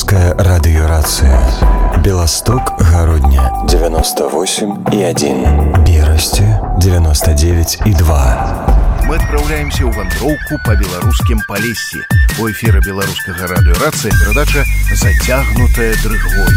Беларуская радыёрацыя. Беласток, Гародня 98,1, Берасці 99,2. Мы отправляемся ў вандроўку по беларускім Палессі. У эфіры беларускага радыёрацыя перадача «Зацягнутая дрыгвой».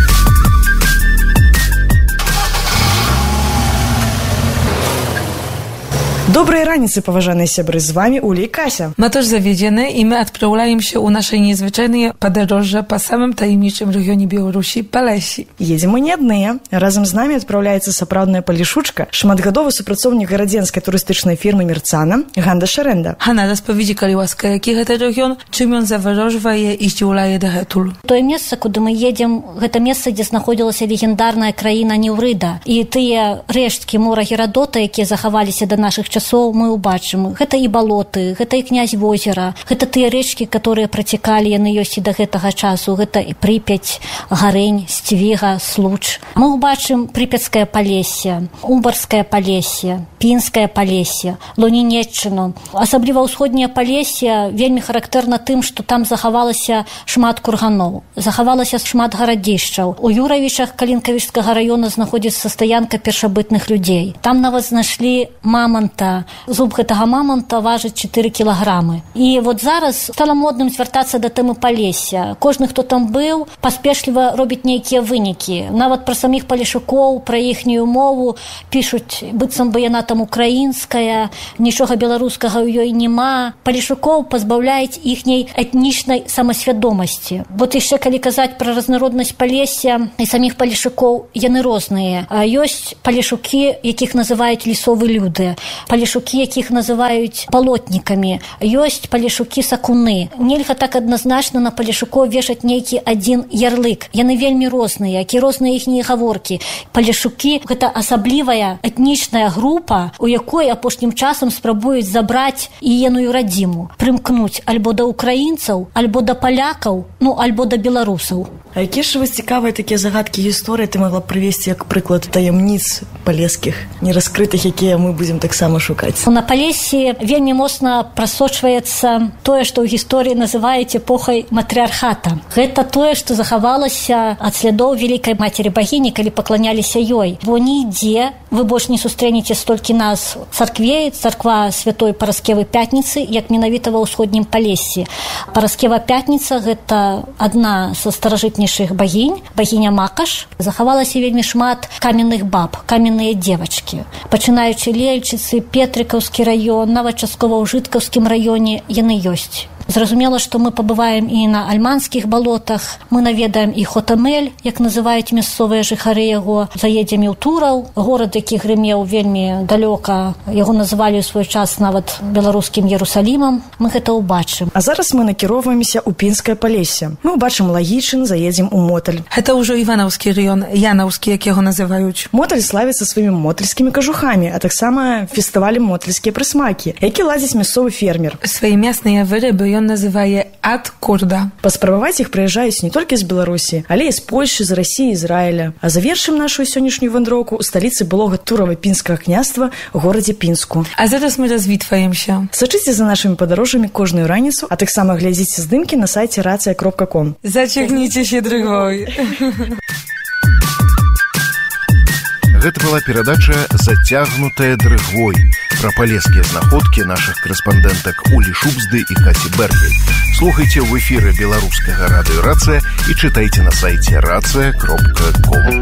Доброй раницы, поважанные сябры, з вами Уля и Кася. Мы тоже заведены, и мы отправляемся у нашей незвычайные подорожья по самым таимничим регионе Беларуси Палессі. Едем мы не одни. Разом з нами отправляется сапраўдная палішучка, шматгадовы супрацоўнік гарадзенскай турыстычнай фірмы «Мерцана» Ганда Шарэнда. Гана, распавядзі, калі ласка, які гэта рэгіён, чым ён заварожвае і здзіўляе дагэтуль. Тое месца, куды мы едзем, гэта месца, дзе знаходзілася легендарная краіна Неўрыда. І тыя рэшткі мора Герадота, якія захаваліся да нашых часоў, мы ўбачым. Гэта і балоты, гэта і князь возера, гэта тыя рэчкі, которые працякалі, яны ёсць і да гэтага часу. Гэта і Прыпяць, Гарэнь, Сцвіга, Случ. Мы ўбачым Прыпяцкае Палессе, Умбарскае Палессе, Пінскае Палессе, Лунінеччыну. Асабліва ўсходняе Палессе вельмі характэрна тым, што там захавалася шмат курганоў, захавалася шмат гарадзішчаў. У Юравічах Калінкавічскага раёна знаходзіцца стаянка першабытных людзей. Там нават знайшлі маманта. Зуб гэтага мамонта важыць 4 кілаграмы. І вот зараз стала модным звяртацца да тэмы Палесся. Кожны, хто там быў, паспешліва робіць нейкія вынікі. Нават пра саміх палешукоў, пра іхнюю мову пішуць, быццам бы яна там украінская, нічога беларускага ў ёй няма. Палешукоў пазбаўляюць іхняй этнічнай самасвядомасці. Вот яшчэ калі казаць пра разнароднасць Палесся і саміх палешукоў, яны розныя. Ёсць палешукі, якіх называюць лісовы люды. Палешукі, якіх называюць палотнікамі, ёсць палешукі-сакуны. Нельга так адназначна на палешукоў вешаць нейкі адзін ярлык. Яны вельмі розныя, які розныя іхнія гаворкі. Палешукі – гэта асаблівая этнічная група, у якой апошнім часам спрабуюць забраць іеную радзіму, прымкнуць альбо да украінцаў, альбо да палякаў, альбо да беларусаў. А якія ж у вас цікавыя такія загадкі гісторыі ты могла прывесці як прыклад таямніц палескіх, нераскрытых, якія мы будзем таксама шукаць? На Палессі вельмі моцна прасочваецца тое, што ў гісторыі называюць эпохай матрыархата. Гэта тое, што захавалася ад слядоў вялікай мацері багіні, калі пакланяліся ёй. Бо нідзе вы больш не сустрэнеце столькі нас царквей, царква святой Параскевы Пятніцы, як менавіта ва ўсходнім Палессі. Параскева Пятніца – гэта адна са старажытнейшых багінь, багіня Макаш. Захавалася вельмі шмат каменных баб, каменныя девачкі. Пачынаючы Лельчыцы, Петрыкаўскі раён, нават часткова ў Жыткаўскім раёне яны ёсць. Зразумела, што мы пабываем і на альманскіх балотах, мы наведаем і Хотамель, як называюць мясцовыя жыхары яго, заедзем і ў Тураў, горад, які грымеў вельмі далёка, яго называлі ў свой час нават беларускім Ерусалімам, мы гэта ўбачым. А зараз мы накіроўваемся ў Пінскае Палессе. Мы ўбачым Лагічын, заедзем у Моталь. Гэта ўжо Іванаўскі раён, Янаўскі, як яго называюць. Моталь славіцца сваімі мотальскімі кажухамі, а таксама фестывалем мотальскія прысмакі, які ладзіць мясцовы фермер. Свае мясныя вырабы ён называе ад-курда. Паспрабаваць іх прыязджаюць не толькі з Беларусі, але і з Польшы, з Расіі, Ізраіля. А завершым нашу сённяшнюю вандроўку ў сталіцы былога Турава-Пінскага княства, горадзе Пінску. А зараз мы развітваемся. Сачыце за нашымі падарожжамі кожную раніцу, а таксама глядзіце здымкі на сайце racja.com. Зацягніцеся дрыгвой. Гэта была перадача «Зацягнутая дрыгвой» пра палескія знаходкі нашых корэспандэнтак Улі Шубзды і Касі Бэргель. Слухайце ў эфіры беларускага радыёрацыя і чытайце на сайце racja.com.